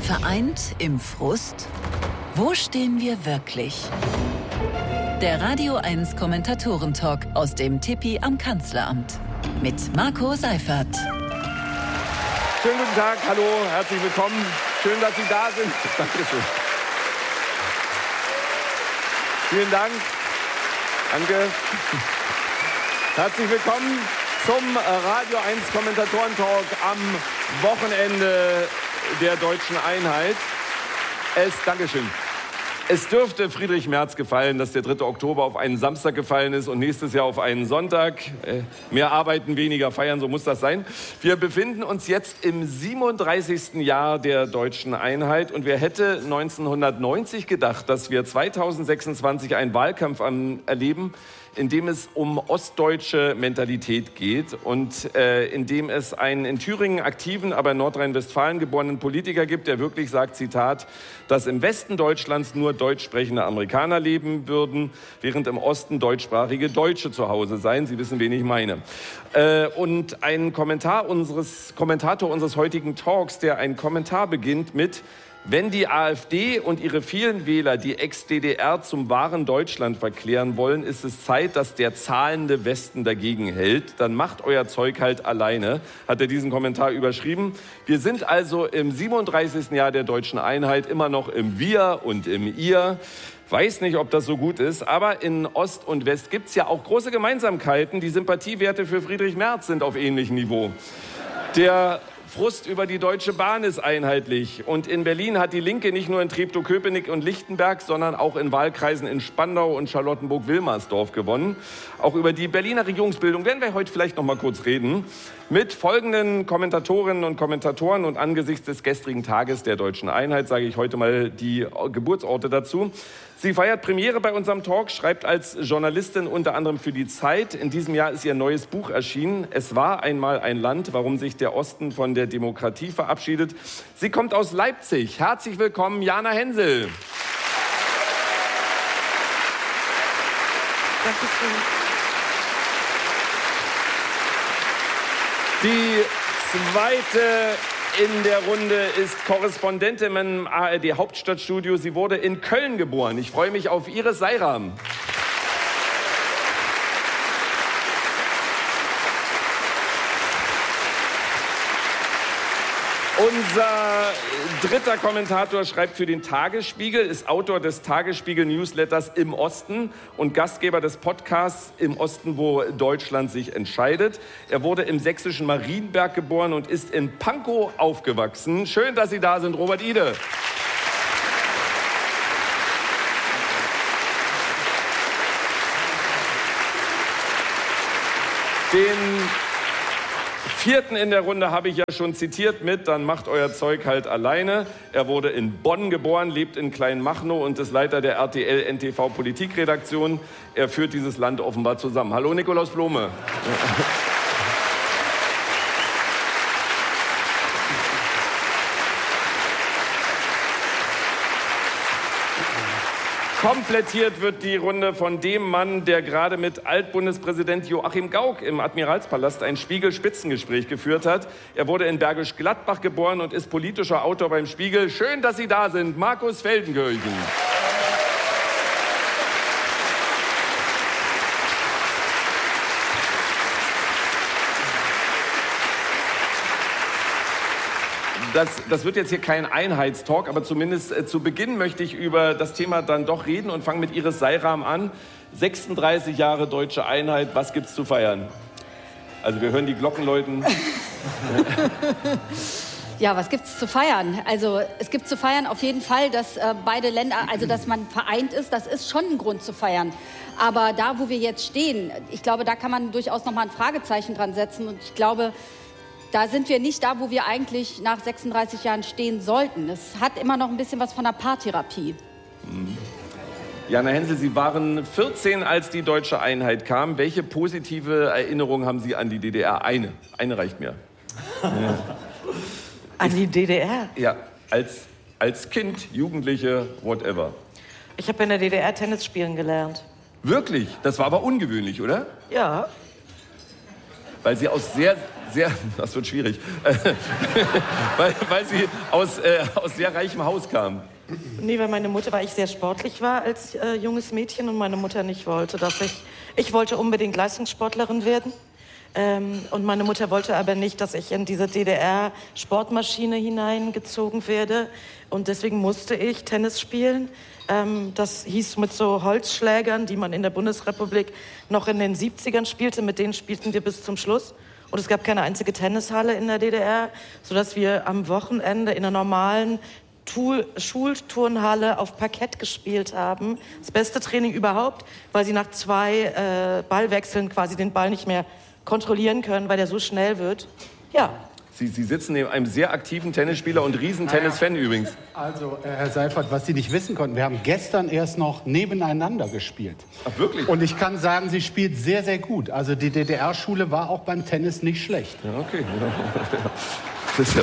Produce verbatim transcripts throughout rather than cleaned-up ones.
Vereint im Frust? Wo stehen wir wirklich? Der Radio eins Kommentatoren-Talk aus dem Tipi am Kanzleramt mit Marco Seifert. Schönen guten Tag, hallo, herzlich willkommen. Schön, dass Sie da sind. Dankeschön. Vielen Dank. Danke. Herzlich willkommen zum Radio eins Kommentatoren-Talk am Wochenende der Deutschen Einheit. Es, Dankeschön. Es dürfte Friedrich Merz gefallen, dass der dritte Oktober auf einen Samstag gefallen ist und nächstes Jahr auf einen Sonntag. Äh, mehr arbeiten, weniger feiern, so muss das sein. Wir befinden uns jetzt im siebenunddreißigsten Jahr der Deutschen Einheit. Und wer hätte neunzehnhundertneunzig gedacht, dass wir zweitausendsechsundzwanzig einen Wahlkampf erleben, in dem es um ostdeutsche Mentalität geht und äh, in dem es einen in Thüringen aktiven, aber in Nordrhein-Westfalen geborenen Politiker gibt, der wirklich sagt, Zitat, dass im Westen Deutschlands nur deutsch sprechende Amerikaner leben würden, während im Osten deutschsprachige Deutsche zu Hause seien. Sie wissen, wen ich meine. Äh, und ein Kommentar unseres, Kommentator unseres heutigen Talks, der einen Kommentar beginnt mit: Wenn die AfD und ihre vielen Wähler die Ex-D D R zum wahren Deutschland verklären wollen, ist es Zeit, dass der zahlende Westen dagegen hält. Dann macht euer Zeug halt alleine, hat er diesen Kommentar überschrieben. Wir sind also im siebenunddreißigsten Jahr der Deutschen Einheit, immer noch im Wir und im Ihr. Weiß nicht, ob das so gut ist, aber in Ost und West gibt es ja auch große Gemeinsamkeiten. Die Sympathiewerte für Friedrich Merz sind auf ähnlichem Niveau. Der Frust über die Deutsche Bahn ist einheitlich. Und in Berlin hat die Linke nicht nur in Treptow-Köpenick und Lichtenberg, sondern auch in Wahlkreisen in Spandau und Charlottenburg-Wilmersdorf gewonnen. Auch über die Berliner Regierungsbildung werden wir heute vielleicht noch mal kurz reden. Mit folgenden Kommentatorinnen und Kommentatoren und angesichts des gestrigen Tages der Deutschen Einheit sage ich heute mal die Geburtsorte dazu. Sie feiert Premiere bei unserem Talk, schreibt als Journalistin unter anderem für die Zeit. In diesem Jahr ist ihr neues Buch erschienen. Es war einmal ein Land, warum sich der Osten von der Demokratie verabschiedet. Sie kommt aus Leipzig. Herzlich willkommen, Jana Hensel. Dankeschön. Die zweite in der Runde ist Korrespondentin im A R D Hauptstadtstudio. Sie wurde in Köln geboren. Ich freue mich auf Iris Seiram. Unser dritter Kommentator schreibt für den Tagesspiegel, ist Autor des Tagesspiegel-Newsletters Im Osten und Gastgeber des Podcasts Im Osten, wo Deutschland sich entscheidet. Er wurde im sächsischen Marienberg geboren und ist in Pankow aufgewachsen. Schön, dass Sie da sind, Robert Ide. Den vierten in der Runde habe ich ja schon zitiert mit, dann macht euer Zeug halt alleine. Er wurde in Bonn geboren, lebt in Kleinmachnow und ist Leiter der R T L N T V Politikredaktion. Er führt dieses Land offenbar zusammen. Hallo Nikolaus Blome. Komplettiert wird die Runde von dem Mann, der gerade mit Altbundespräsident Joachim Gauck im Admiralspalast ein Spiegel-Spitzengespräch geführt hat. Er wurde in Bergisch Gladbach geboren und ist politischer Autor beim Spiegel. Schön, dass Sie da sind, Markus Feldenkirchen. Das, das wird jetzt hier kein Einheitstalk, aber zumindest äh, zu Beginn möchte ich über das Thema dann doch reden und fange mit Iris Seiram an. sechsunddreißig Jahre Deutsche Einheit, was gibt's zu feiern? Also wir hören die Glocken läuten. Ja, was gibt's zu feiern? Also es gibt zu feiern auf jeden Fall, dass äh, beide Länder, also dass man vereint ist, das ist schon ein Grund zu feiern. Aber da, wo wir jetzt stehen, ich glaube, da kann man durchaus noch mal ein Fragezeichen dran setzen. Und ich glaube, da sind wir nicht da, wo wir eigentlich nach sechsunddreißig Jahren stehen sollten. Es hat immer noch ein bisschen was von einer Paartherapie. Mhm. Jana Hensel, Sie waren vierzehn, als die Deutsche Einheit kam. Welche positive Erinnerung haben Sie an die D D R? Eine. Eine reicht mir. Ja. An die D D R? Ja, als, als Kind, Jugendliche, whatever. Ich habe in der D D R Tennis spielen gelernt. Wirklich? Das war aber ungewöhnlich, oder? Ja. weil Sie aus sehr, sehr, das wird schwierig, weil, weil Sie aus, äh, aus sehr reichem Haus kamen. Nee, weil meine Mutter, weil ich sehr sportlich war als äh, junges Mädchen und meine Mutter nicht wollte, dass ich, ich wollte unbedingt Leistungssportlerin werden. Ähm, und meine Mutter wollte aber nicht, dass ich in diese D D R-Sportmaschine hineingezogen werde. Und deswegen musste ich Tennis spielen. Ähm, das hieß mit so Holzschlägern, die man in der Bundesrepublik noch in den siebzigern spielte. Mit denen spielten wir bis zum Schluss. Und es gab keine einzige Tennishalle in der D D R, sodass wir am Wochenende in einer normalen Schulturnhalle auf Parkett gespielt haben. Das beste Training überhaupt, weil sie nach zwei äh, Ballwechseln quasi den Ball nicht mehr kontrollieren können, weil der so schnell wird. Ja. Sie, Sie sitzen neben einem sehr aktiven Tennisspieler und Riesen-Tennis-Fan übrigens. Also, äh, Herr Seifert, was Sie nicht wissen konnten, wir haben gestern erst noch nebeneinander gespielt. Ach, wirklich? Und ich kann sagen, sie spielt sehr, sehr gut. Also die D D R-Schule war auch beim Tennis nicht schlecht. Ja, okay. Das ist ja...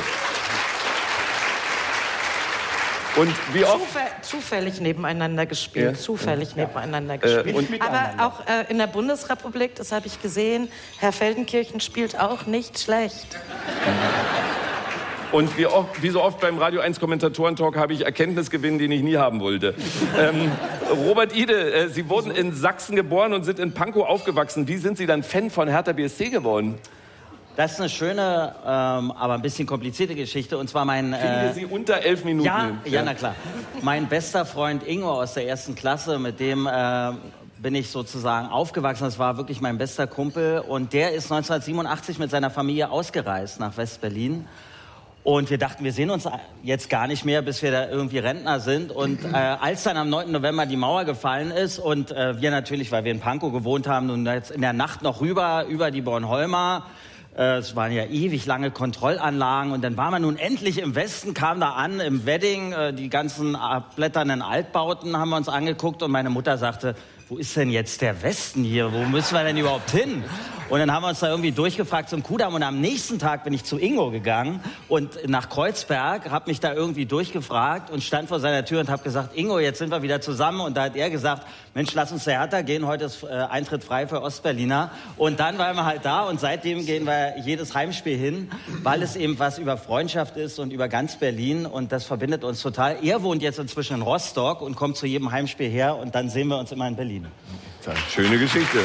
Und wie oft? Zufä- zufällig nebeneinander gespielt, ja. zufällig ja. nebeneinander gespielt. Äh, und Aber auch äh, in der Bundesrepublik, das habe ich gesehen, Herr Feldenkirchen spielt auch nicht schlecht. Und wie, oft, wie so oft beim Radio eins Kommentatoren-Talk habe ich Erkenntnisgewinn, den ich nie haben wollte. ähm, Robert Ide, äh, Sie wurden in Sachsen geboren und sind in Pankow aufgewachsen. Wie sind Sie dann Fan von Hertha B S C geworden? Das ist eine schöne, ähm, aber ein bisschen komplizierte Geschichte. Und zwar mein... Kriegen wir äh, Sie unter elf Minuten ja, hin? Ja, na klar. Mein bester Freund Ingo aus der ersten Klasse, mit dem äh, bin ich sozusagen aufgewachsen. Das war wirklich mein bester Kumpel. Und der ist neunzehnhundertsiebenundachtzig mit seiner Familie ausgereist nach West-Berlin. Und wir dachten, wir sehen uns jetzt gar nicht mehr, bis wir da irgendwie Rentner sind. Und äh, als dann am neunten November die Mauer gefallen ist und äh, wir natürlich, weil wir in Pankow gewohnt haben, nun jetzt in der Nacht noch rüber, über die Bornholmer... Es waren ja ewig lange Kontrollanlagen und dann war man nun endlich im Westen, kam da an, im Wedding, die ganzen abblätternden Altbauten haben wir uns angeguckt und meine Mutter sagte, wo ist denn jetzt der Westen hier, wo müssen wir denn überhaupt hin? Und dann haben wir uns da irgendwie durchgefragt zum Kudamm und am nächsten Tag bin ich zu Ingo gegangen und nach Kreuzberg, habe mich da irgendwie durchgefragt und stand vor seiner Tür und habe gesagt, Ingo, jetzt sind wir wieder zusammen und da hat er gesagt, Mensch, lass uns zur Hertha gehen, heute ist äh, Eintritt frei für Ostberliner und dann waren wir halt da und seitdem gehen wir jedes Heimspiel hin, weil es eben was über Freundschaft ist und über ganz Berlin und das verbindet uns total. Er wohnt jetzt inzwischen in Rostock und kommt zu jedem Heimspiel her und dann sehen wir uns immer in Berlin. Schöne Geschichte.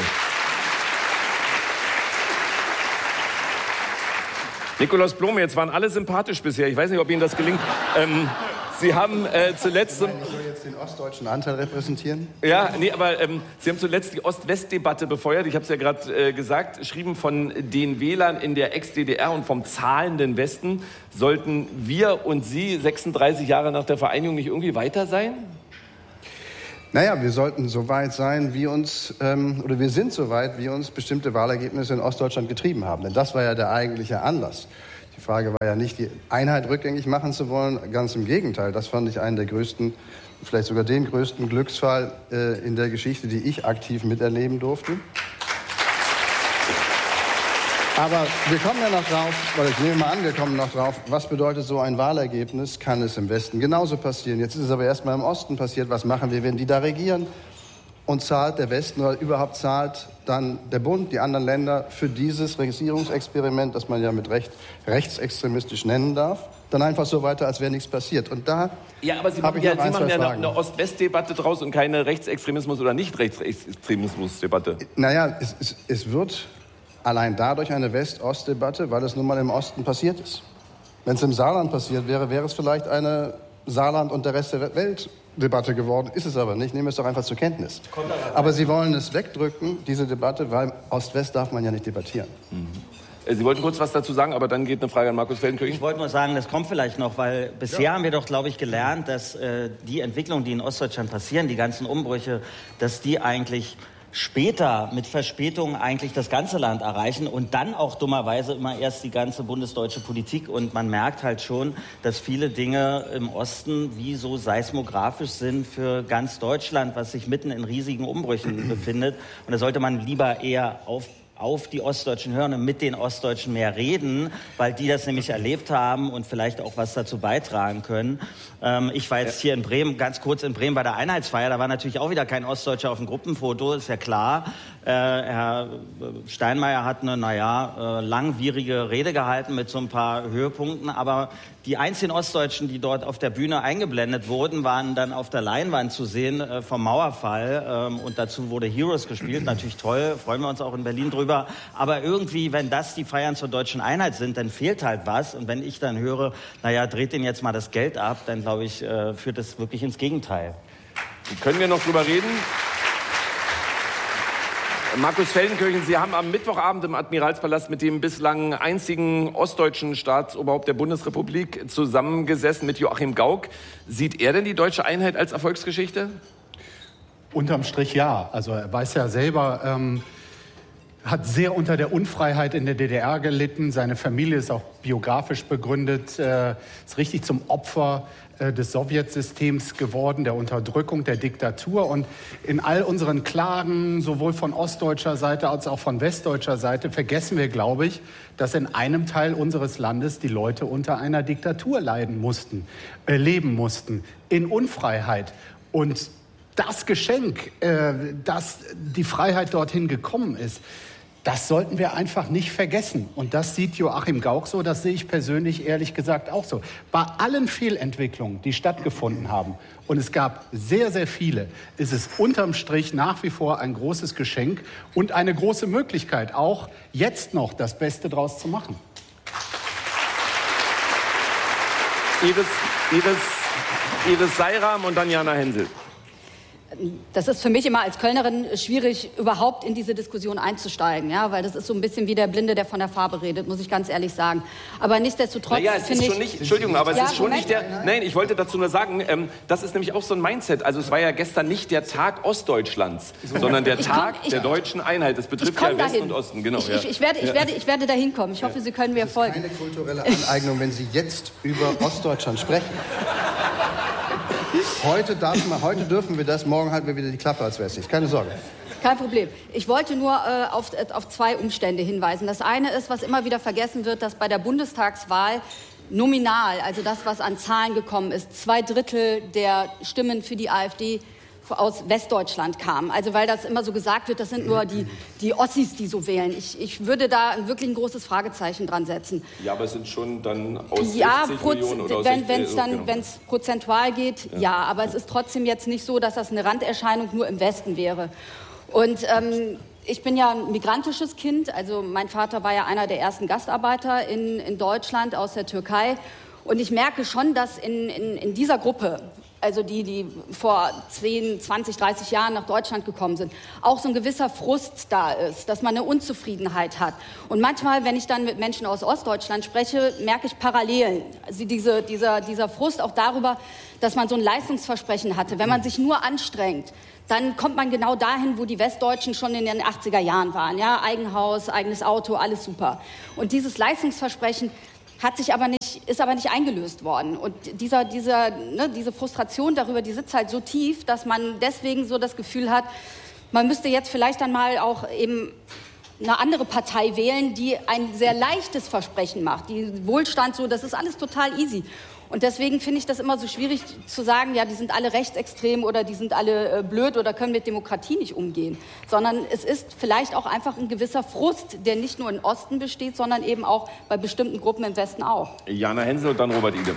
Nikolaus Blome, jetzt waren alle sympathisch bisher. Ich weiß nicht, ob Ihnen das gelingt. Ähm, Sie haben äh, zuletzt... Ich soll jetzt den ostdeutschen Anteil repräsentieren? Ja, nee, aber ähm, Sie haben zuletzt die Ost-West-Debatte befeuert. Ich habe es ja gerade äh, gesagt, geschrieben von den Wählern in der Ex-D D R und vom zahlenden Westen. Sollten wir und Sie sechsunddreißig Jahre nach der Vereinigung nicht irgendwie weiter sein? Naja, wir sollten so weit sein, wie uns, ähm, oder wir sind so weit, wie uns bestimmte Wahlergebnisse in Ostdeutschland getrieben haben. Denn das war ja der eigentliche Anlass. Die Frage war ja nicht, die Einheit rückgängig machen zu wollen, ganz im Gegenteil. Das fand ich einen der größten, vielleicht sogar den größten Glücksfall äh, in der Geschichte, die ich aktiv miterleben durfte. Aber wir kommen ja noch drauf, weil ich nehme mal an, wir kommen noch drauf, was bedeutet so ein Wahlergebnis? Kann es im Westen genauso passieren? Jetzt ist es aber erst mal im Osten passiert. Was machen wir, wenn die da regieren? Und zahlt der Westen oder überhaupt zahlt dann der Bund, die anderen Länder für dieses Regierungsexperiment, das man ja mit Recht rechtsextremistisch nennen darf, dann einfach so weiter, als wäre nichts passiert. Und da ja, aber Sie machen ja, Sie machen ja eine, eine Ost-West-Debatte draus und keine Rechtsextremismus- oder Nicht-Rechtsextremismus-Debatte. Naja, es, es, es wird allein dadurch eine West-Ost-Debatte, weil es nun mal im Osten passiert ist. Wenn es im Saarland passiert wäre, wäre es vielleicht eine Saarland und der Rest der Welt-Debatte geworden. Ist es aber nicht. Nehmen wir es doch einfach zur Kenntnis. Aber Sie wollen es wegdrücken, diese Debatte, weil Ost-West darf man ja nicht debattieren. Mhm. Sie wollten kurz was dazu sagen, aber dann geht eine Frage an Markus Feldenkirchen. Ich wollte nur sagen, das kommt vielleicht noch, weil bisher ja. haben wir doch, glaube ich, gelernt, dass äh, die Entwicklungen, die in Ostdeutschland passieren, die ganzen Umbrüche, dass die eigentlich später mit Verspätung eigentlich das ganze Land erreichen und dann auch dummerweise immer erst die ganze bundesdeutsche Politik. Und man merkt halt schon, dass viele Dinge im Osten wie so seismografisch sind für ganz Deutschland, was sich mitten in riesigen Umbrüchen befindet. Und da sollte man lieber eher auf auf die Ostdeutschen hören und mit den Ostdeutschen mehr reden, weil die das nämlich erlebt haben und vielleicht auch was dazu beitragen können. Ähm, ich war jetzt hier in Bremen, ganz kurz in Bremen bei der Einheitsfeier, da war natürlich auch wieder kein Ostdeutscher auf dem Gruppenfoto, ist ja klar. Äh, Herr Steinmeier hat eine, naja, äh, langwierige Rede gehalten mit so ein paar Höhepunkten, aber die einzigen Ostdeutschen, die dort auf der Bühne eingeblendet wurden, waren dann auf der Leinwand zu sehen äh, vom Mauerfall. Ähm, und dazu wurde Heroes gespielt. Natürlich toll, freuen wir uns auch in Berlin drüber. Aber irgendwie, wenn das die Feiern zur deutschen Einheit sind, dann fehlt halt was. Und wenn ich dann höre, naja, dreht denen jetzt mal das Geld ab, dann glaube ich, äh, führt das wirklich ins Gegenteil. Können wir noch drüber reden? Markus Feldenkirchen, Sie haben am Mittwochabend im Admiralspalast mit dem bislang einzigen ostdeutschen Staatsoberhaupt der Bundesrepublik zusammengesessen, mit Joachim Gauck. Sieht er denn die deutsche Einheit als Erfolgsgeschichte? Unterm Strich ja. Also er weiß ja selber, ähm, hat sehr unter der Unfreiheit in der D D R gelitten. Seine Familie ist auch biografisch begründet, äh, ist richtig zum Opfer äh, des Sowjetsystems geworden, der Unterdrückung, der Diktatur. Und in all unseren Klagen, sowohl von ostdeutscher Seite als auch von westdeutscher Seite, vergessen wir, glaube ich, dass in einem Teil unseres Landes die Leute unter einer Diktatur leiden mussten, äh, leben mussten, in Unfreiheit. Und das Geschenk, äh, dass die Freiheit dorthin gekommen ist, das sollten wir einfach nicht vergessen. Und das sieht Joachim Gauck so, das sehe ich persönlich ehrlich gesagt auch so. Bei allen Fehlentwicklungen, die stattgefunden haben, und es gab sehr, sehr viele, ist es unterm Strich nach wie vor ein großes Geschenk und eine große Möglichkeit, auch jetzt noch das Beste draus zu machen. Iris, Iris, Iris Seiram und dann Jana Hensel. Das ist für mich immer als Kölnerin schwierig, überhaupt in diese Diskussion einzusteigen, ja, weil das ist so ein bisschen wie der Blinde, der von der Farbe redet, muss ich ganz ehrlich sagen. Aber nichtsdestotrotz naja, es ist schon nicht, Entschuldigung, aber es ja, ist schon Moment. nicht der, nein, ich wollte dazu nur sagen, ähm, das ist nämlich auch so ein Mindset. Also es war ja gestern nicht der Tag Ostdeutschlands, sondern der ich Tag komm, ich, der deutschen Einheit. Das betrifft ja Westen und Osten, genau. Ich, ja. ich, ich, werde, ich, werde, ich werde dahin kommen. Ich hoffe, Sie können mir folgen. Das ist keine kulturelle Aneignung, wenn Sie jetzt über Ostdeutschland sprechen. Heute, darf man, heute dürfen wir das, morgen halten wir wieder die Klappe als Wessis. Keine Sorge. Kein Problem. Ich wollte nur äh, auf, äh, auf zwei Umstände hinweisen. Das eine ist, was immer wieder vergessen wird, dass bei der Bundestagswahl nominal, also das, was an Zahlen gekommen ist, zwei Drittel der Stimmen für die AfD aus Westdeutschland kamen. Also weil das immer so gesagt wird, das sind nur die, die Ossis, die so wählen. Ich, ich würde da wirklich ein großes Fragezeichen dran setzen. Ja, aber es sind schon dann aus ja, sechzig Millionen oder aus wenn es dann, genau. wenn es prozentual geht, ja. ja. Aber es ist trotzdem jetzt nicht so, dass das eine Randerscheinung nur im Westen wäre. Und ähm, ich bin ja ein migrantisches Kind. Also mein Vater war ja einer der ersten Gastarbeiter in, in Deutschland aus der Türkei. Und ich merke schon, dass in, in, in dieser Gruppe, also die, die vor zehn, zwanzig, dreißig Jahren nach Deutschland gekommen sind, auch so ein gewisser Frust da ist, dass man eine Unzufriedenheit hat. Und manchmal, wenn ich dann mit Menschen aus Ostdeutschland spreche, merke ich Parallelen. Also diese, dieser, dieser Frust auch darüber, dass man so ein Leistungsversprechen hatte. Wenn man sich nur anstrengt, dann kommt man genau dahin, wo die Westdeutschen schon in den achtziger Jahren waren. Ja, Eigenhaus, eigenes Auto, alles super. Und dieses Leistungsversprechen hat sich aber nicht, ist aber nicht eingelöst worden. Und dieser, dieser, ne, diese Frustration darüber, die sitzt halt so tief, dass man deswegen so das Gefühl hat, man müsste jetzt vielleicht dann mal auch eben eine andere Partei wählen, die ein sehr leichtes Versprechen macht. Die Wohlstand so, das ist alles total easy. Und deswegen finde ich das immer so schwierig zu sagen, ja, die sind alle rechtsextrem oder die sind alle äh, blöd oder können mit Demokratie nicht umgehen. Sondern es ist vielleicht auch einfach ein gewisser Frust, der nicht nur im Osten besteht, sondern eben auch bei bestimmten Gruppen im Westen auch. Jana Hensel und dann Robert Idem.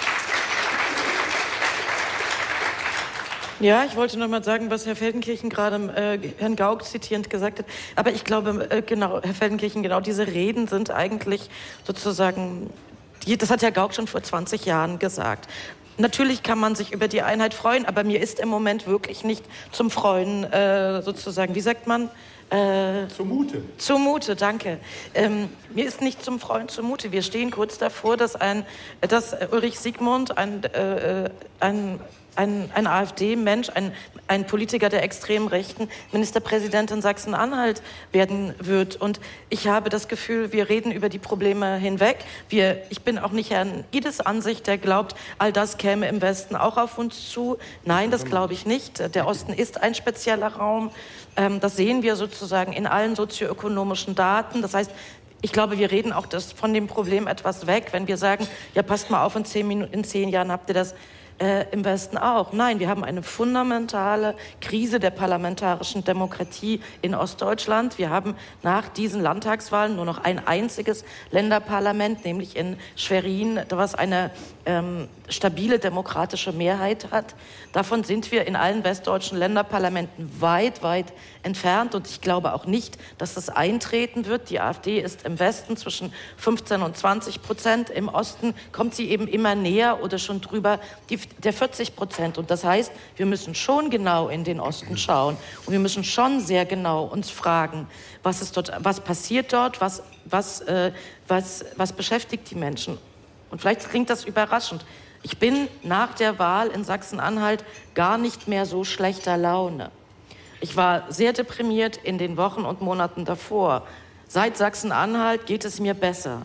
Ja, ich wollte noch mal sagen, was Herr Feldenkirchen gerade äh, Herrn Gauck zitierend gesagt hat. Aber ich glaube, äh, genau, Herr Feldenkirchen, genau diese Reden sind eigentlich sozusagen, die, das hat Herr Gauck schon vor zwanzig Jahren gesagt. Natürlich kann man sich über die Einheit freuen, aber mir ist im Moment wirklich nicht zum Freuen äh, sozusagen, wie sagt man? Äh, Zumute. Zumute, danke. Ähm, mir ist nicht zum Freuen zumute. Wir stehen kurz davor, dass, ein, dass Ulrich Siegmund, ein, äh, ein, ein, ein AfD-Mensch, ein, ein Politiker der extremen Rechten, Ministerpräsident in Sachsen-Anhalt werden wird. Und ich habe das Gefühl, wir reden über die Probleme hinweg. Wir, ich bin auch nicht Herrn Ides Ansicht, der glaubt, all das käme im Westen auch auf uns zu. Nein, das glaube ich nicht. Der Osten ist ein spezieller Raum. Ähm, das sehen wir sozusagen sozusagen in allen sozioökonomischen Daten. Das heißt, ich glaube, wir reden auch das von dem Problem etwas weg, wenn wir sagen, ja, passt mal auf, in zehn Minuten, in zehn Jahren habt ihr das äh, im Westen auch. Nein, wir haben eine fundamentale Krise der parlamentarischen Demokratie in Ostdeutschland. Wir haben nach diesen Landtagswahlen nur noch ein einziges Länderparlament, nämlich in Schwerin, was eine ähm, stabile demokratische Mehrheit hat. Davon sind wir in allen westdeutschen Länderparlamenten weit, weit entfernt. Und ich glaube auch nicht, dass das eintreten wird. Die AfD ist im Westen zwischen fünfzehn und zwanzig Prozent. Im Osten kommt sie eben immer näher oder schon drüber die, der vierzig Prozent. Und das heißt, wir müssen schon genau in den Osten schauen. Und wir müssen schon sehr genau uns fragen, was ist dort, was passiert dort, was, was, äh, was, was beschäftigt die Menschen. Und vielleicht klingt das überraschend. Ich bin nach der Wahl in Sachsen-Anhalt gar nicht mehr so schlechter Laune. Ich war sehr deprimiert in den Wochen und Monaten davor. Seit Sachsen-Anhalt geht es mir besser.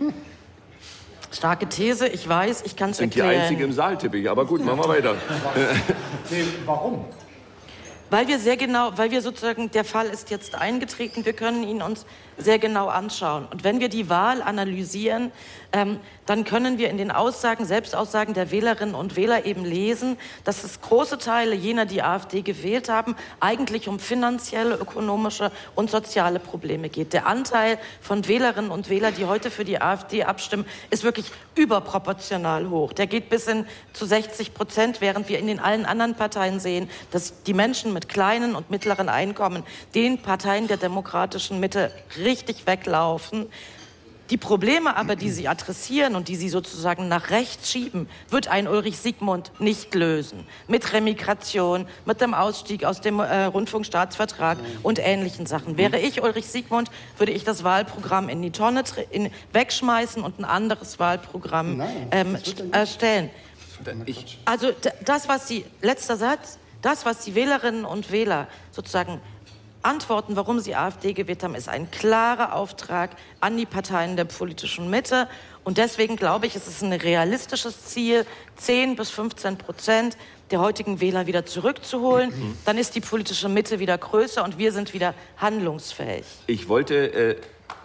Starke These, ich weiß, ich kann es erklären. Sind die Einzige im Saal, tippe ich. Aber gut, machen wir weiter. Nee, warum? Weil wir sehr genau, weil wir sozusagen, der Fall ist jetzt eingetreten, wir können ihn uns sehr genau anschauen. Und wenn wir die Wahl analysieren, ähm, dann können wir in den Aussagen, Selbstaussagen der Wählerinnen und Wähler eben lesen, dass es große Teile jener, die AfD gewählt haben, eigentlich um finanzielle, ökonomische und soziale Probleme geht. Der Anteil von Wählerinnen und Wählern, die heute für die AfD abstimmen, ist wirklich überproportional hoch. Der geht bis hin zu sechzig Prozent, während wir in den allen anderen Parteien sehen, dass die Menschen mit kleinen und mittleren Einkommen den Parteien der demokratischen Mitte richtig weglaufen. Die Probleme aber, die sie adressieren und die sie sozusagen nach rechts schieben, wird ein Ulrich Siegmund nicht lösen. Mit Remigration, mit dem Ausstieg aus dem äh, Rundfunkstaatsvertrag und ähnlichen Sachen. Wäre ich Ulrich Siegmund, würde ich das Wahlprogramm in die Tonne in, wegschmeißen und ein anderes Wahlprogramm ähm, erstellen. Also das, was die, letzter Satz, das, was die Wählerinnen und Wähler sozusagen antworten, warum sie AfD gewählt haben, ist ein klarer Auftrag an die Parteien der politischen Mitte. Und deswegen glaube ich, es ist ein realistisches Ziel, zehn bis fünfzehn Prozent der heutigen Wähler wieder zurückzuholen. Mhm. Dann ist die politische Mitte wieder größer und wir sind wieder handlungsfähig. Ich wollte, äh,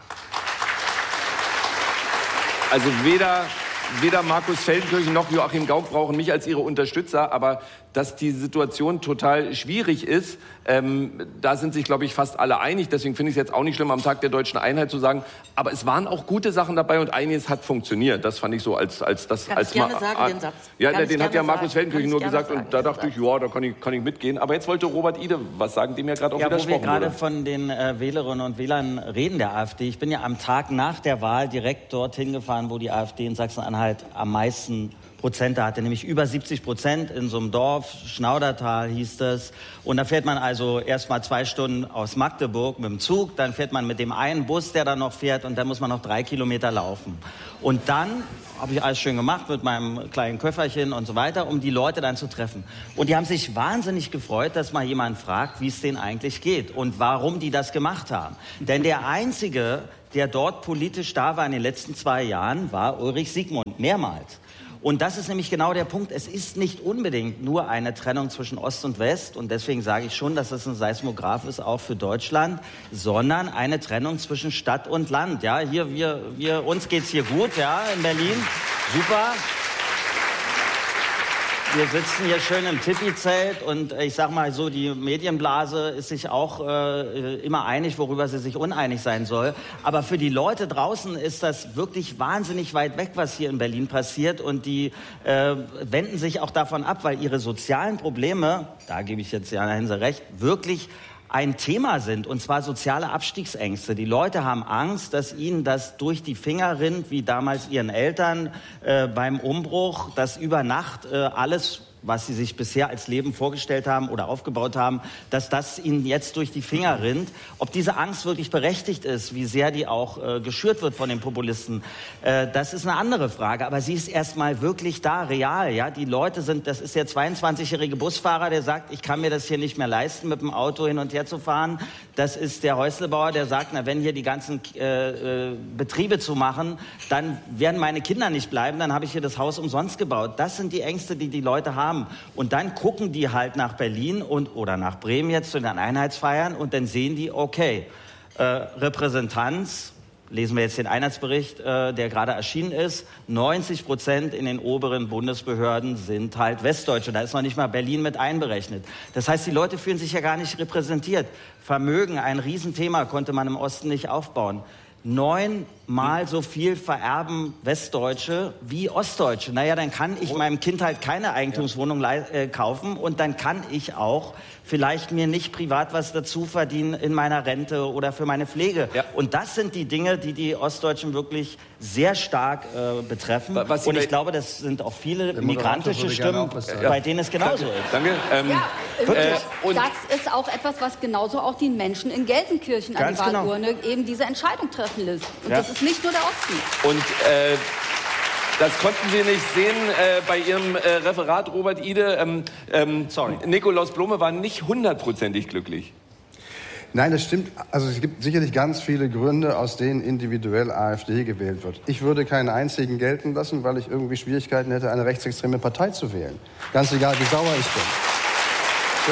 also weder, weder Markus Feldenkirchen noch Joachim Gauck brauchen mich als ihre Unterstützer, aber dass die Situation total schwierig ist, ähm, da sind sich, glaube ich, fast alle einig. Deswegen finde ich es jetzt auch nicht schlimm, am Tag der Deutschen Einheit zu sagen, aber es waren auch gute Sachen dabei und einiges hat funktioniert. Das fand ich so als als das kann als ich gerne sagen, den Satz. Ja, kann den hat ja Markus Feldenkirchen nur gesagt sagen, und da dachte ich, ja, da kann ich kann ich mitgehen. Aber jetzt wollte Robert Ide was sagen, dem ja gerade auch ja, widersprochen wurde. Wo wir gerade von den äh, Wählerinnen und Wählern reden der AfD. Ich bin ja am Tag nach der Wahl direkt dorthin gefahren, wo die AfD in Sachsen-Anhalt am meisten Prozente hatte, nämlich über siebzig Prozent in so einem Dorf, Schnaudertal hieß das. Und da fährt man also erst mal zwei Stunden aus Magdeburg mit dem Zug, dann fährt man mit dem einen Bus, der dann noch fährt, und dann muss man noch drei Kilometer laufen. Und dann habe ich alles schön gemacht mit meinem kleinen Köfferchen und so weiter, um die Leute dann zu treffen. Und die haben sich wahnsinnig gefreut, dass mal jemand fragt, wie es denen eigentlich geht und warum die das gemacht haben. Denn der Einzige, der dort politisch da war in den letzten zwei Jahren, war Ulrich Siegmund, mehrmals. Und das ist nämlich genau der Punkt. Es ist nicht unbedingt nur eine Trennung zwischen Ost und West. Und deswegen sage ich schon, dass es ein Seismograph ist, auch für Deutschland, sondern eine Trennung zwischen Stadt und Land. Ja, hier, wir, wir, uns geht's hier gut, ja, in Berlin. Super. Wir sitzen hier schön im Tipi-Zelt und ich sag mal so, die Medienblase ist sich auch äh, immer einig, worüber sie sich uneinig sein soll. Aber für die Leute draußen ist das wirklich wahnsinnig weit weg, was hier in Berlin passiert. Und die äh, wenden sich auch davon ab, weil ihre sozialen Probleme, da gebe ich jetzt Jana Hinse recht, wirklich ein Thema sind, und zwar soziale Abstiegsängste. Die Leute haben Angst, dass ihnen das durch die Finger rinnt, wie damals ihren Eltern äh, beim Umbruch, dass über Nacht äh, alles, was sie sich bisher als Leben vorgestellt haben oder aufgebaut haben, dass das ihnen jetzt durch die Finger rinnt. Ob diese Angst wirklich berechtigt ist, wie sehr die auch äh, geschürt wird von den Populisten, äh, das ist eine andere Frage. Aber sie ist erstmal wirklich da, real. Ja, die Leute sind, das ist der zweiundzwanzigjährige Busfahrer, der sagt, ich kann mir das hier nicht mehr leisten, mit dem Auto hin und her zu fahren. Das ist der Häuslebauer, der sagt, na, wenn hier die ganzen äh, äh, Betriebe zu machen, dann werden meine Kinder nicht bleiben, dann habe ich hier das Haus umsonst gebaut. Das sind die Ängste, die die Leute haben. haben. Und dann gucken die halt nach Berlin und, oder nach Bremen jetzt zu den Einheitsfeiern und dann sehen die, okay, äh, Repräsentanz, lesen wir jetzt den Einheitsbericht, äh, der gerade erschienen ist, neunzig Prozent in den oberen Bundesbehörden sind halt Westdeutsche. Da ist noch nicht mal Berlin mit einberechnet. Das heißt, die Leute fühlen sich ja gar nicht repräsentiert. Vermögen, ein Riesenthema, konnte man im Osten nicht aufbauen. Neunmal so viel vererben Westdeutsche wie Ostdeutsche. Naja, dann kann ich meinem Kind halt keine Eigentumswohnung äh, kaufen und dann kann ich auch vielleicht mir nicht privat was dazu verdienen in meiner Rente oder für meine Pflege. Ja. Und das sind die Dinge, die die Ostdeutschen wirklich sehr stark äh, betreffen. Was und ich glaube, das sind auch viele migrantische Stimmen, bei ja. denen es genauso ist. Danke. Ähm, ja, äh, und das ist auch etwas, was genauso auch die Menschen in Gelsenkirchen an die Wahlurne genau. eben diese Entscheidung treffen lässt. Und ja. das ist nicht nur der Osten. Und äh, das konnten Sie nicht sehen äh, bei Ihrem äh, Referat, Robert Ide. Ähm, ähm, Sorry. Nikolaus Blome war nicht hundertprozentig glücklich. Nein, das stimmt. Also es gibt sicherlich ganz viele Gründe, aus denen individuell AfD gewählt wird. Ich würde keinen einzigen gelten lassen, weil ich irgendwie Schwierigkeiten hätte, eine rechtsextreme Partei zu wählen. Ganz egal, wie sauer ich bin. So.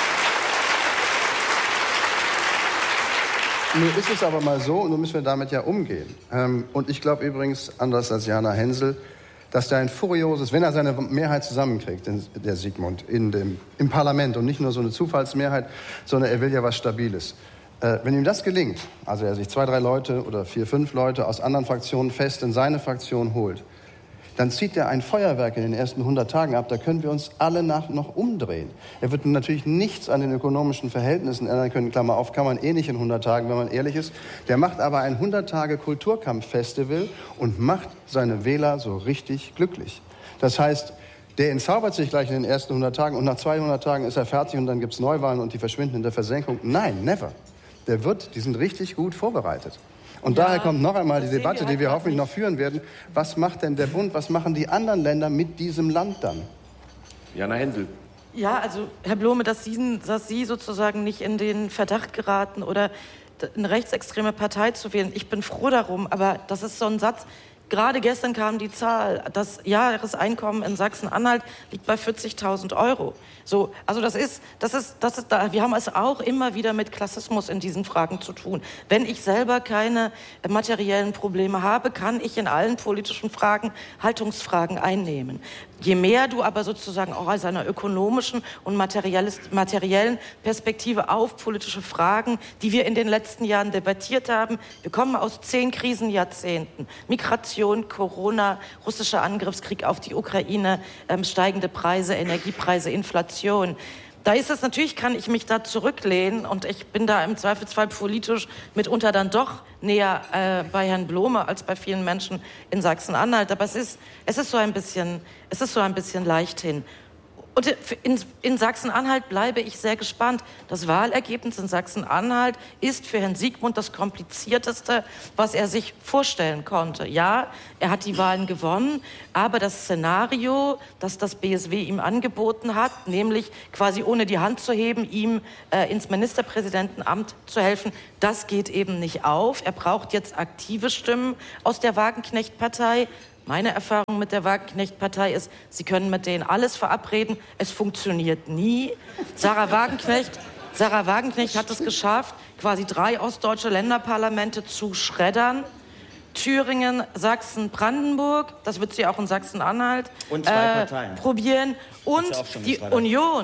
Nun ist es aber mal so, und nun müssen wir damit ja umgehen. Ähm, und ich glaube übrigens, anders als Jana Hensel, dass da ein furioses, wenn er seine Mehrheit zusammenkriegt, der Sigmund, in dem, im Parlament und nicht nur so eine Zufallsmehrheit, sondern er will ja was Stabiles. Äh, wenn ihm das gelingt, also er sich zwei, drei Leute oder vier, fünf Leute aus anderen Fraktionen fest in seine Fraktion holt, dann zieht er ein Feuerwerk in den ersten hundert Tagen ab. Da können wir uns alle nach noch umdrehen. Er wird natürlich nichts an den ökonomischen Verhältnissen ändern können. Klammer auf, kann man eh nicht in hundert Tagen, wenn man ehrlich ist. Der macht aber ein hundert-Tage-Kulturkampf-Festival und macht seine Wähler so richtig glücklich. Das heißt, der entzaubert sich gleich in den ersten hundert Tagen und nach zweihundert Tagen ist er fertig und dann gibt es Neuwahlen und die verschwinden in der Versenkung. Nein, never. Der wird, die sind richtig gut vorbereitet. Und ja, daher kommt noch einmal die Debatte, die wir hoffentlich noch führen werden. Was macht denn der Bund, was machen die anderen Länder mit diesem Land dann? Jana Hensel. Ja, also Herr Blome, dass Sie, dass Sie sozusagen nicht in den Verdacht geraten oder eine rechtsextreme Partei zu wählen. Ich bin froh darum, aber das ist so ein Satz. Gerade gestern kam die Zahl, das Jahreseinkommen in Sachsen-Anhalt liegt bei vierzigtausend Euro. So, also das ist, das ist, das ist, da, wir haben es auch immer wieder mit Klassismus in diesen Fragen zu tun. Wenn ich selber keine materiellen Probleme habe, kann ich in allen politischen Fragen Haltungsfragen einnehmen. Je mehr du aber sozusagen auch aus einer ökonomischen und materiellen Perspektive auf politische Fragen, die wir in den letzten Jahren debattiert haben, wir kommen aus zehn Krisenjahrzehnten, Migration, Corona, russischer Angriffskrieg auf die Ukraine, ähm, steigende Preise, Energiepreise, Inflation. Da ist es natürlich, kann ich mich da zurücklehnen und ich bin da im Zweifelsfall politisch mitunter dann doch näher äh, bei Herrn Blome als bei vielen Menschen in Sachsen-Anhalt. Aber es ist, es ist so ein bisschen, es ist so ein bisschen leichthin. Und in, in Sachsen-Anhalt bleibe ich sehr gespannt. Das Wahlergebnis in Sachsen-Anhalt ist für Herrn Sigmund das komplizierteste, was er sich vorstellen konnte. Ja, er hat die Wahlen gewonnen, aber das Szenario, das das B S W ihm angeboten hat, nämlich quasi ohne die Hand zu heben, ihm äh, ins Ministerpräsidentenamt zu helfen, das geht eben nicht auf. Er braucht jetzt aktive Stimmen aus der Wagenknecht-Partei. Meine Erfahrung mit der Wagenknecht-Partei ist, Sie können mit denen alles verabreden, es funktioniert nie. Sarah Wagenknecht, Sarah Wagenknecht hat es geschafft, quasi drei ostdeutsche Länderparlamente zu schreddern. Thüringen, Sachsen, Brandenburg, das wird sie auch in Sachsen-Anhalt und zwei äh, Parteien. probieren. Und die Union.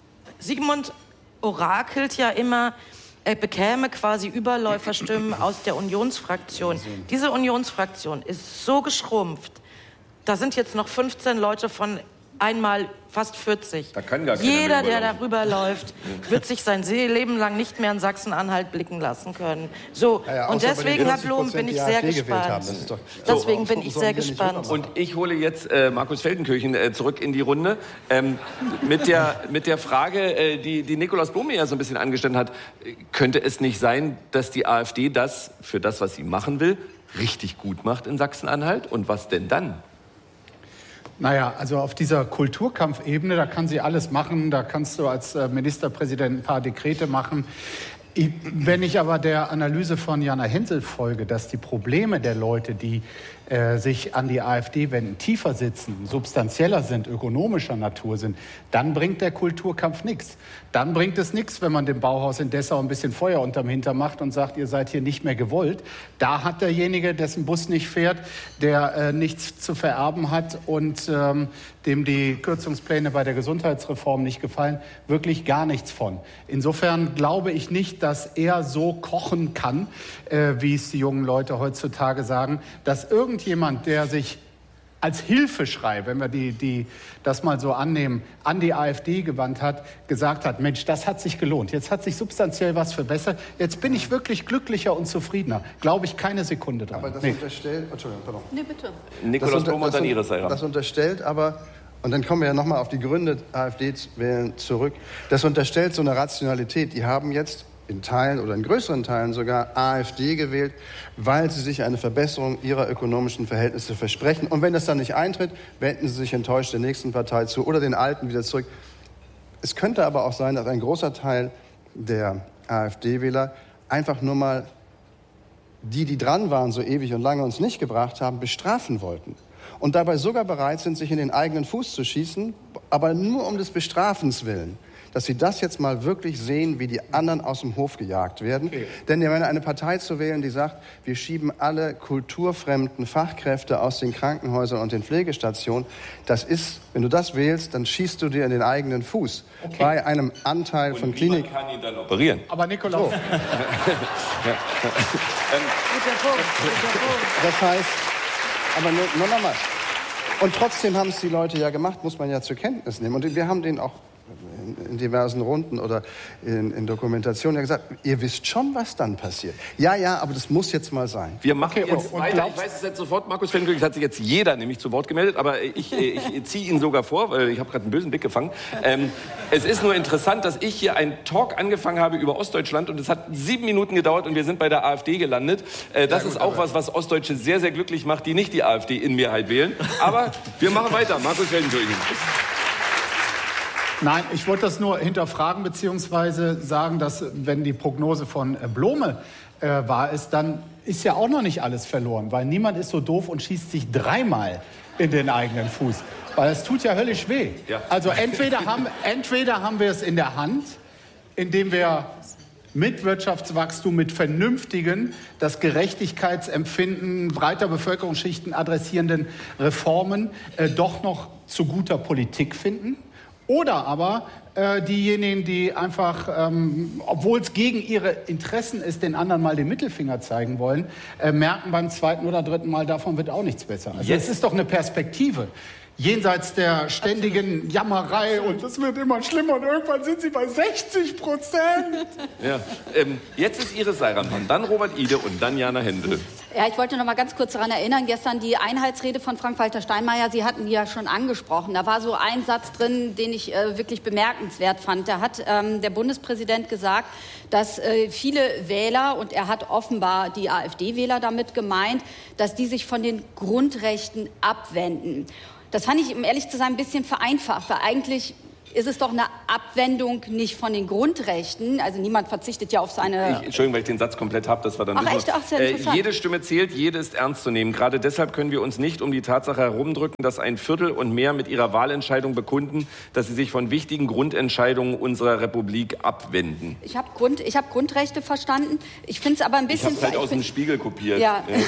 Sigmund orakelt ja immer, er bekäme quasi Überläuferstimmen aus der Unionsfraktion. Diese Unionsfraktion ist so geschrumpft, da sind jetzt noch fünfzehn Leute von einmal fast vierzig. Da kann gar Jeder, der darüber läuft, wird sich sein Leben lang nicht mehr in Sachsen-Anhalt blicken lassen können. So, ja, ja, und deswegen, Herr Blum, bin ich sehr gespannt. Doch, deswegen so, bin ich sehr gespannt. Und ich hole jetzt äh, Markus Feldenkirchen äh, zurück in die Runde ähm, mit, der, mit der Frage, äh, die, die Nikolaus Blome ja so ein bisschen angestellt hat. Könnte es nicht sein, dass die AfD das für das, was sie machen will, richtig gut macht in Sachsen-Anhalt? Und was denn dann? Naja, also auf dieser Kulturkampfebene, da kann sie alles machen. Da kannst du als Ministerpräsident ein paar Dekrete machen. Ich, wenn ich aber der Analyse von Jana Hensel folge, dass die Probleme der Leute, die äh, sich an die AfD wenden, tiefer sitzen, substanzieller sind, ökonomischer Natur sind, dann bringt der Kulturkampf nichts. Dann bringt es nichts, wenn man dem Bauhaus in Dessau ein bisschen Feuer unterm Hintern macht und sagt, ihr seid hier nicht mehr gewollt. Da hat derjenige, dessen Bus nicht fährt, der äh, nichts zu vererben hat und ähm, dem die Kürzungspläne bei der Gesundheitsreform nicht gefallen, wirklich gar nichts von. Insofern glaube ich nicht, dass er so kochen kann, äh, wie es die jungen Leute heutzutage sagen, dass irgendjemand, der sich als Hilfeschrei, wenn wir die, die, das mal so annehmen, an die AfD gewandt hat, gesagt hat, Mensch, das hat sich gelohnt. Jetzt hat sich substanziell was verbessert. Jetzt bin ich wirklich glücklicher und zufriedener. Glaube ich keine Sekunde dran. Aber das nee. unterstellt... Entschuldigung, pardon. Nee, bitte. Nikolaus Blum und dann Ihre Seite. Das unterstellt aber, und dann kommen wir ja nochmal auf die Gründe AfD-Wählen zurück, das unterstellt so eine Rationalität. Die haben jetzt in Teilen oder in größeren Teilen sogar AfD gewählt, weil sie sich eine Verbesserung ihrer ökonomischen Verhältnisse versprechen. Und wenn das dann nicht eintritt, wenden sie sich enttäuscht der nächsten Partei zu oder den Alten wieder zurück. Es könnte aber auch sein, dass ein großer Teil der AfD-Wähler einfach nur mal die, die dran waren, so ewig und lange uns nicht gebracht haben, bestrafen wollten. Und dabei sogar bereit sind, sich in den eigenen Fuß zu schießen, aber nur um des Bestrafens willen. Dass sie das jetzt mal wirklich sehen, wie die anderen aus dem Hof gejagt werden. Okay. Denn eine Partei zu wählen, die sagt, wir schieben alle kulturfremden Fachkräfte aus den Krankenhäusern und den Pflegestationen, das ist, wenn du das wählst, dann schießt du dir in den eigenen Fuß. Okay. Bei einem Anteil und von Klinik... Und kann ihn dann operieren. Aber Nikolaus... So. Das heißt, aber nur, nur nochmal. Und trotzdem haben es die Leute ja gemacht, muss man ja zur Kenntnis nehmen. Und wir haben den auch in diversen Runden oder in, in Dokumentationen ja gesagt, ihr wisst schon, was dann passiert. Ja, ja, aber das muss jetzt mal sein. Wir machen okay, jetzt und, weiter. Ich weiß es jetzt sofort, Markus Feldenkirch hat sich jetzt jeder nämlich zu Wort gemeldet, aber ich, ich ziehe ihn sogar vor, weil ich habe gerade einen bösen Blick gefangen. Ähm, es ist nur interessant, dass ich hier einen Talk angefangen habe über Ostdeutschland und es hat sieben Minuten gedauert und wir sind bei der AfD gelandet. Äh, das ja, gut, ist auch was, was Ostdeutsche sehr, sehr glücklich macht, die nicht die AfD in Mehrheit wählen. Aber wir machen weiter. Markus Feldenkirch. Nein, ich wollte das nur hinterfragen beziehungsweise sagen, dass wenn die Prognose von Blome äh, wahr ist, dann ist ja auch noch nicht alles verloren, weil niemand ist so doof und schießt sich dreimal in den eigenen Fuß, weil es tut ja höllisch weh. Ja. Also entweder haben, entweder haben wir es in der Hand, indem wir mit Wirtschaftswachstum, mit vernünftigen, das Gerechtigkeitsempfinden breiter Bevölkerungsschichten adressierenden Reformen äh, doch noch zu guter Politik finden. Oder aber äh, diejenigen, die einfach, ähm, obwohl es gegen ihre Interessen ist, den anderen mal den Mittelfinger zeigen wollen, äh, merken beim zweiten oder dritten Mal, davon wird auch nichts besser. Also es ist doch eine Perspektive. Jenseits der ständigen Jammerei und es wird immer schlimmer und irgendwann sind sie bei sechzig Prozent. Ja, ähm, jetzt ist Iris Seiranmann, dann Robert Ide und dann Jana Händel. Ja, ich wollte noch mal ganz kurz daran erinnern, gestern die Einheitsrede von Frank-Walter Steinmeier, Sie hatten die ja schon angesprochen. Da war so ein Satz drin, den ich äh, wirklich bemerkenswert fand. Da hat ähm, der Bundespräsident gesagt, dass äh, viele Wähler, und er hat offenbar die AfD-Wähler damit gemeint, dass die sich von den Grundrechten abwenden. Das fand ich, um ehrlich zu sein, ein bisschen vereinfacht, weil eigentlich ist es doch eine Abwendung nicht von den Grundrechten. Also niemand verzichtet ja auf seine... Ich, Entschuldigung, weil ich den Satz komplett habe, das war dann... Ach echt? Ach, sehr interessant. Äh, jede Stimme zählt, jede ist ernst zu nehmen. Gerade deshalb können wir uns nicht um die Tatsache herumdrücken, dass ein Viertel und mehr mit ihrer Wahlentscheidung bekunden, dass sie sich von wichtigen Grundentscheidungen unserer Republik abwenden. Ich habe Grund, ich hab Grundrechte verstanden. Ich finde es aber ein bisschen... Ich habe halt aus dem Spiegel kopiert. Ja. ja.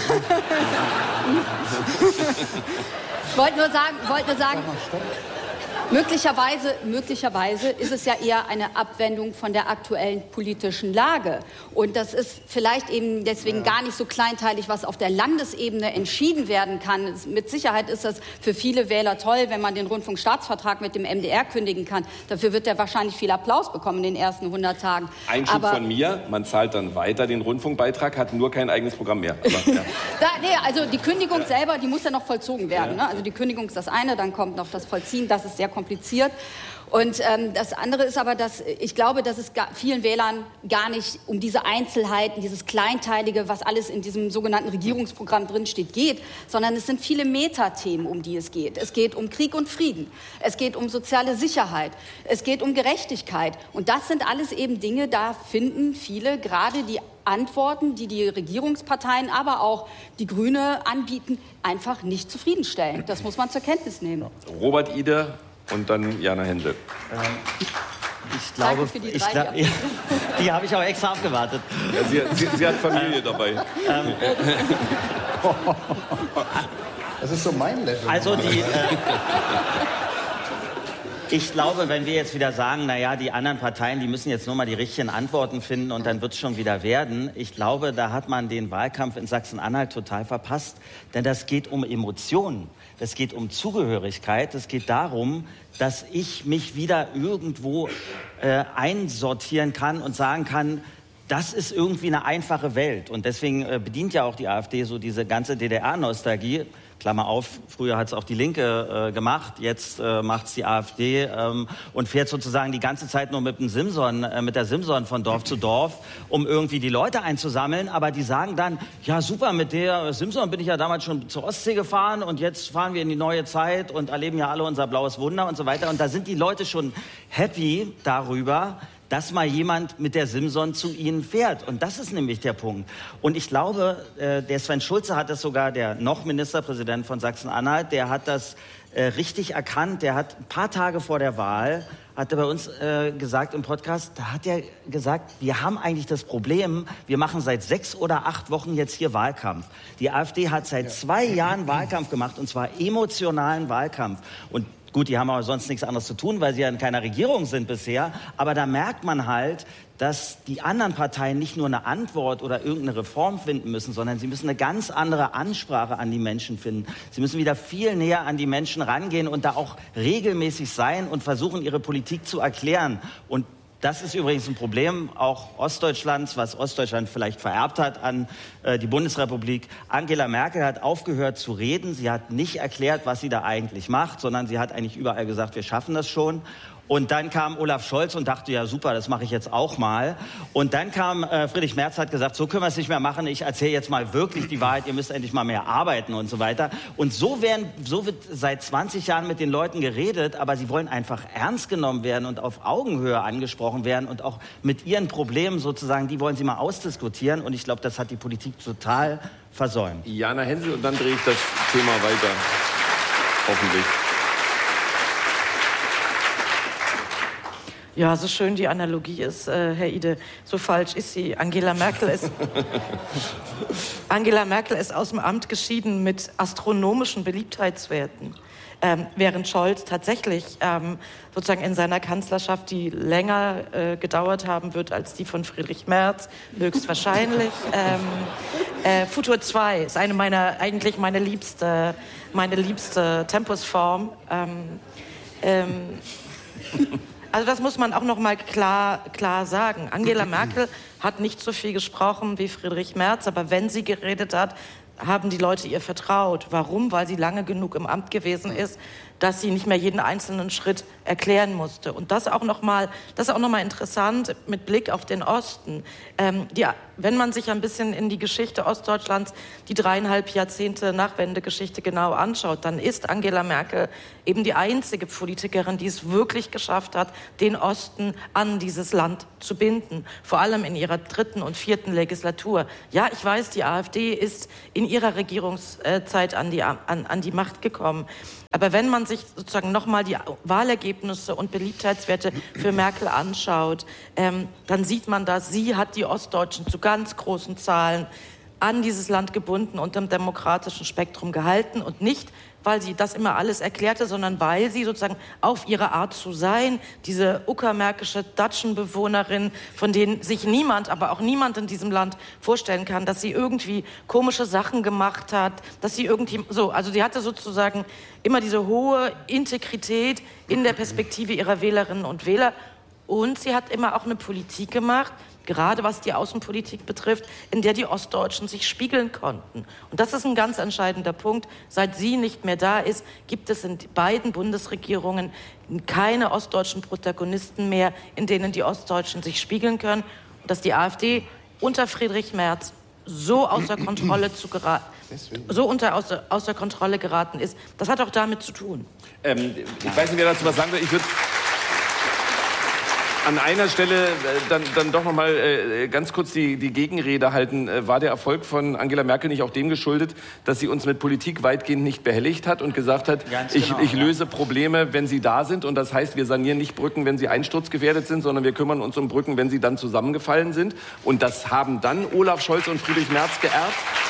Ich wollte nur sagen... Wollt nur sagen Möglicherweise, möglicherweise ist es ja eher eine Abwendung von der aktuellen politischen Lage. Und das ist vielleicht eben deswegen ja. gar nicht so kleinteilig, was auf der Landesebene entschieden werden kann. Mit Sicherheit ist das für viele Wähler toll, wenn man den Rundfunkstaatsvertrag mit dem M D R kündigen kann. Dafür wird er wahrscheinlich viel Applaus bekommen in den ersten hundert Tagen. Ein Schub von mir, man zahlt dann weiter den Rundfunkbeitrag, hat nur kein eigenes Programm mehr. Aber, ja. da, nee, also die Kündigung ja. selber, die muss ja noch vollzogen werden. Ja. Ne? Also die Kündigung ist das eine, dann kommt noch das Vollziehen, das ist sehr kompliziert. Und ähm, das andere ist aber, dass ich glaube, dass es gar, vielen Wählern gar nicht um diese Einzelheiten, dieses Kleinteilige, was alles in diesem sogenannten Regierungsprogramm drinsteht, geht, sondern es sind viele Metathemen, um die es geht. Es geht um Krieg und Frieden, es geht um soziale Sicherheit, es geht um Gerechtigkeit. Und das sind alles eben Dinge, da finden viele, gerade die Antworten, die die Regierungsparteien, aber auch die Grüne anbieten, einfach nicht zufriedenstellen. Das muss man zur Kenntnis nehmen. Robert Ide und dann Jana Hensel. Ähm, ich glaube, Danke für die, ich drei, glaub, die, ja, die habe ich auch extra abgewartet. Ja, sie, sie, sie hat Familie dabei. Ähm, Das ist so mein Level. also die... Äh, Ich glaube, wenn wir jetzt wieder sagen, naja, die anderen Parteien, die müssen jetzt nur mal die richtigen Antworten finden und dann wird es schon wieder werden. Ich glaube, da hat man den Wahlkampf in Sachsen-Anhalt total verpasst. Denn das geht um Emotionen, das geht um Zugehörigkeit, es geht darum, dass ich mich wieder irgendwo äh, einsortieren kann und sagen kann, das ist irgendwie eine einfache Welt. Und deswegen äh, bedient ja auch die AfD so diese ganze D D R-Nostalgie. Klammer auf, früher hat es auch die Linke äh, gemacht, jetzt äh, macht es die AfD ähm, und fährt sozusagen die ganze Zeit nur mit dem Simson, äh, mit der Simson von Dorf zu Dorf, um irgendwie die Leute einzusammeln. Aber die sagen dann, ja super, mit der Simson bin ich ja damals schon zur Ostsee gefahren und jetzt fahren wir in die neue Zeit und erleben ja alle unser blaues Wunder und so weiter. Und da sind die Leute schon happy darüber, dass mal jemand mit der Simson zu ihnen fährt. Und das ist nämlich der Punkt. Und ich glaube, äh, der Sven Schulze hat das sogar, der noch Ministerpräsident von Sachsen-Anhalt, der hat das äh, richtig erkannt. Der hat ein paar Tage vor der Wahl, hat er bei uns äh, gesagt im Podcast, da hat er gesagt, wir haben eigentlich das Problem, wir machen seit sechs oder acht Wochen jetzt hier Wahlkampf. Die AfD hat seit zwei Jahren Wahlkampf gemacht, und zwar emotionalen Wahlkampf. Und gut, die haben aber sonst nichts anderes zu tun, weil sie ja in keiner Regierung sind bisher. Aber da merkt man halt, dass die anderen Parteien nicht nur eine Antwort oder irgendeine Reform finden müssen, sondern sie müssen eine ganz andere Ansprache an die Menschen finden. Sie müssen wieder viel näher an die Menschen rangehen und da auch regelmäßig sein und versuchen, ihre Politik zu erklären. Und das ist übrigens ein Problem auch Ostdeutschlands, was Ostdeutschland vielleicht vererbt hat an äh, die Bundesrepublik. Angela Merkel hat aufgehört zu reden. Sie hat nicht erklärt, was sie da eigentlich macht, sondern sie hat eigentlich überall gesagt, wir schaffen das schon. Und dann kam Olaf Scholz und dachte, ja super, das mache ich jetzt auch mal. Und dann kam äh, Friedrich Merz, hat gesagt, so können wir es nicht mehr machen. Ich erzähle jetzt mal wirklich die Wahrheit, ihr müsst endlich mal mehr arbeiten und so weiter. Und so, werden, so wird seit zwanzig Jahren mit den Leuten geredet, aber sie wollen einfach ernst genommen werden und auf Augenhöhe angesprochen werden und auch mit ihren Problemen sozusagen, die wollen sie mal ausdiskutieren. Und ich glaube, das hat die Politik total versäumt. Jana Hensel, und dann drehe ich das Thema weiter, hoffentlich. Ja, so schön die Analogie ist, äh, Herr Ide, so falsch ist sie. Angela Merkel ist, Angela Merkel ist aus dem Amt geschieden mit astronomischen Beliebtheitswerten, ähm, während Scholz tatsächlich ähm, sozusagen in seiner Kanzlerschaft, die länger äh, gedauert haben wird als die von Friedrich Merz, höchstwahrscheinlich. ähm, äh, Futur zwei ist eine meiner, eigentlich meine liebste, meine liebste Tempusform. Ähm, ähm, Also das muss man auch noch mal klar, klar sagen. Angela Merkel hat nicht so viel gesprochen wie Friedrich Merz, aber wenn sie geredet hat, haben die Leute ihr vertraut. Warum? Weil sie lange genug im Amt gewesen ist, dass sie nicht mehr jeden einzelnen Schritt erklären musste. Und das auch noch mal, das ist auch noch mal interessant mit Blick auf den Osten. Ähm, die, wenn man sich ein bisschen in die Geschichte Ostdeutschlands, die dreieinhalb Jahrzehnte Nachwendegeschichte genau anschaut, dann ist Angela Merkel eben die einzige Politikerin, die es wirklich geschafft hat, den Osten an dieses Land zu binden. Vor allem in ihrer dritten und vierten Legislatur. Ja, ich weiß, die AfD ist in ihrer Regierungszeit an die, an, an die Macht gekommen. Aber wenn man sich sozusagen nochmal die Wahlergebnisse und Beliebtheitswerte für Merkel anschaut, ähm, dann sieht man, dass sie hat die Ostdeutschen zu ganz großen Zahlen an dieses Land gebunden und im demokratischen Spektrum gehalten und nicht, weil sie das immer alles erklärte, sondern weil sie sozusagen auf ihre Art zu sein, diese uckermärkische Datschenbewohnerin, von denen sich niemand, aber auch niemand in diesem Land vorstellen kann, dass sie irgendwie komische Sachen gemacht hat, dass sie irgendwie so, also sie hatte sozusagen immer diese hohe Integrität in der Perspektive ihrer Wählerinnen und Wähler und sie hat immer auch eine Politik gemacht, gerade was die Außenpolitik betrifft, in der die Ostdeutschen sich spiegeln konnten. Und das ist ein ganz entscheidender Punkt. Seit sie nicht mehr da ist, gibt es in beiden Bundesregierungen keine ostdeutschen Protagonisten mehr, in denen die Ostdeutschen sich spiegeln können. Und dass die AfD unter Friedrich Merz so außer Kontrolle zu geraten, so unter, außer, außer Kontrolle geraten ist, das hat auch damit zu tun. Ähm, ich weiß nicht, wer dazu was sagen will. Ich würde an einer Stelle äh, dann, dann doch noch mal äh, ganz kurz die, die Gegenrede halten. Äh, war der Erfolg von Angela Merkel nicht auch dem geschuldet, dass sie uns mit Politik weitgehend nicht behelligt hat und gesagt hat, Ganz ich, genau, ich ja. löse Probleme, wenn sie da sind. Und das heißt, wir sanieren nicht Brücken, wenn sie einsturzgefährdet sind, sondern wir kümmern uns um Brücken, wenn sie dann zusammengefallen sind. Und das haben dann Olaf Scholz und Friedrich Merz geerbt.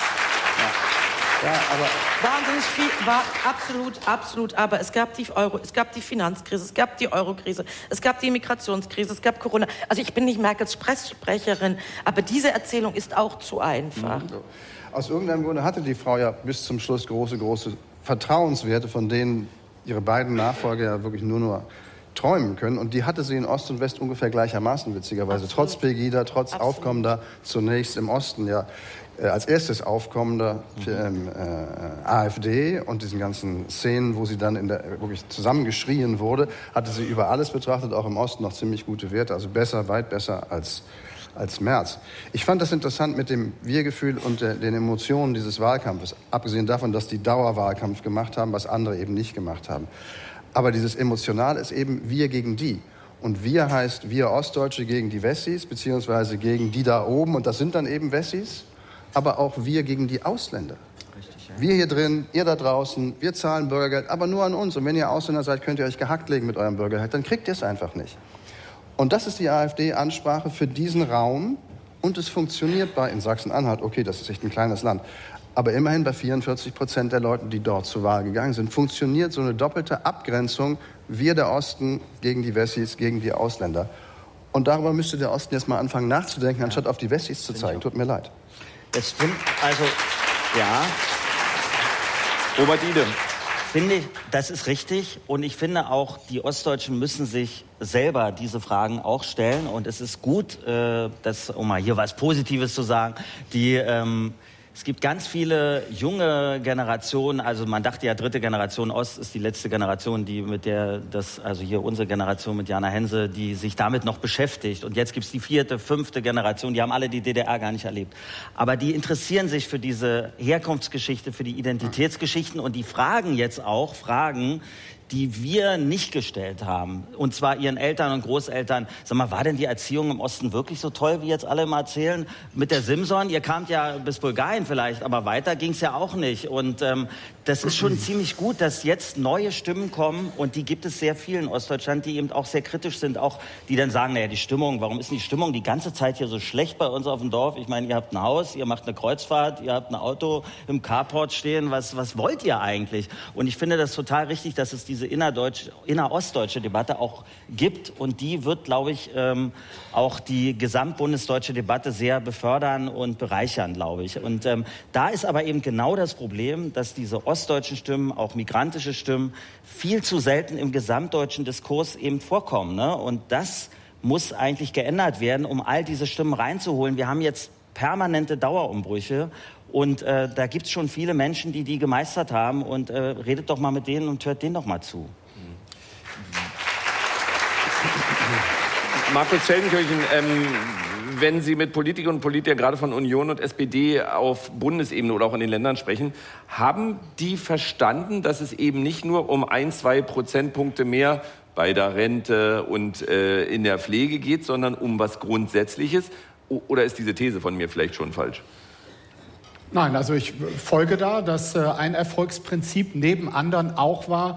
Ja, aber Wahnsinnig viel, war absolut, absolut. Aber es gab die Euro, es gab die Finanzkrise, es gab die Eurokrise, es gab die Migrationskrise, es gab Corona. Also ich bin nicht Merkels Pressesprecherin, aber diese Erzählung ist auch zu einfach. Mhm. Aus irgendeinem Grunde hatte die Frau ja bis zum Schluss große, große Vertrauenswerte, von denen ihre beiden Nachfolger ja wirklich nur nur träumen können. Und die hatte sie in Ost und West ungefähr gleichermaßen, witzigerweise. Absolut. Trotz Pegida, trotz Absolut. aufkommender, zunächst im Osten ja äh, als erstes aufkommender ähm, äh, AfD und diesen ganzen Szenen, wo sie dann in der, wirklich zusammengeschrien wurde, hatte sie über alles betrachtet, auch im Osten noch ziemlich gute Werte. Also besser, weit besser als als Merz. Ich fand das interessant mit dem Wir-Gefühl und der, den Emotionen dieses Wahlkampfes. Abgesehen davon, dass die Dauerwahlkampf gemacht haben, was andere eben nicht gemacht haben. Aber dieses Emotional ist eben wir gegen die. Und wir heißt wir Ostdeutsche gegen die Wessis, beziehungsweise gegen die da oben. Und das sind dann eben Wessis. Aber auch wir gegen die Ausländer. Richtig, ja. Wir hier drin, ihr da draußen, wir zahlen Bürgergeld, aber nur an uns. Und wenn ihr Ausländer seid, könnt ihr euch gehackt legen mit eurem Bürgergeld. Dann kriegt ihr es einfach nicht. Und das ist die AfD-Ansprache für diesen Raum. Und es funktioniert bei in Sachsen-Anhalt. Okay, das ist echt ein kleines Land. Aber immerhin bei vierundvierzig Prozent der Leute, die dort zur Wahl gegangen sind, funktioniert so eine doppelte Abgrenzung. Wir, der Osten, gegen die Wessis, gegen die Ausländer. Und darüber müsste der Osten jetzt mal anfangen nachzudenken, anstatt auf die Wessis zu zeigen. Tut mir leid. Das stimmt, also, ja. Robert Ide. Finde ich, das ist richtig. Und ich finde auch, die Ostdeutschen müssen sich selber diese Fragen auch stellen. Und es ist gut, äh, das, um mal hier was Positives zu sagen, die, ähm, es gibt ganz viele junge Generationen, also man dachte ja, dritte Generation Ost ist die letzte Generation, die mit der, das, also hier unsere Generation mit Jana Hense, die sich damit noch beschäftigt. Und jetzt gibt's die vierte, fünfte Generation, die haben alle die D D R gar nicht erlebt. Aber die interessieren sich für diese Herkunftsgeschichte, für die Identitätsgeschichten und die fragen jetzt auch Fragen, die wir nicht gestellt haben. Und zwar ihren Eltern und Großeltern. Sag mal, war denn die Erziehung im Osten wirklich so toll, wie jetzt alle mal erzählen? Mit der Simson, ihr kamt ja bis Bulgarien vielleicht, aber weiter ging's ja auch nicht. Und ähm, das ist schon ziemlich gut, dass jetzt neue Stimmen kommen. Und die gibt es sehr viel in Ostdeutschland, die eben auch sehr kritisch sind. Auch die dann sagen, naja, die Stimmung, warum ist denn die Stimmung die ganze Zeit hier so schlecht bei uns auf dem Dorf? Ich meine, ihr habt ein Haus, ihr macht eine Kreuzfahrt, ihr habt ein Auto im Carport stehen. Was, was wollt ihr eigentlich? Und ich finde das total richtig, dass es diese innerdeutsch, innerostdeutsche Debatte auch gibt. Und die wird, glaube ich, ähm, auch die gesamtbundesdeutsche Debatte sehr befördern und bereichern, glaube ich. Und ähm, da ist aber eben genau das Problem, dass diese ostdeutschen Stimmen, auch migrantische Stimmen, viel zu selten im gesamtdeutschen Diskurs eben vorkommen. Ne? Und das muss eigentlich geändert werden, um all diese Stimmen reinzuholen. Wir haben jetzt permanente Dauerumbrüche. Und äh, da gibt es schon viele Menschen, die die gemeistert haben. Und äh, redet doch mal mit denen und hört denen doch mal zu. Markus Feldenkirchen, ähm, wenn Sie mit Politikern und Politikern gerade von Union und S P D auf Bundesebene oder auch in den Ländern sprechen, haben die verstanden, dass es eben nicht nur um ein, zwei Prozentpunkte mehr bei der Rente und äh, in der Pflege geht, sondern um was Grundsätzliches? Oder ist diese These von mir vielleicht schon falsch? Nein, also ich folge da, dass äh, ein Erfolgsprinzip neben anderen auch war,